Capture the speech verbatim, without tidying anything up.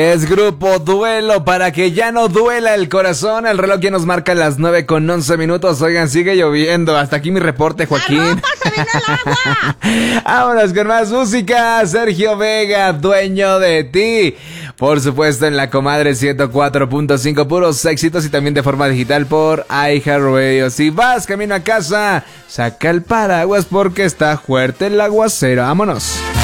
Es Grupo Duelo para que ya no duela el corazón. El reloj ya nos marca las nueve con once minutos. Oigan, sigue lloviendo. Hasta aquí mi reporte, Joaquín. ¡La ropa se viene al agua! Vámonos con más música. Sergio Vega, Dueño de Ti. Por supuesto en la Comadre ciento cuatro punto cinco, puros éxitos y también de forma digital por iHeartRadio. Si vas camino a casa, saca el paraguas porque está fuerte el aguacero. Vámonos.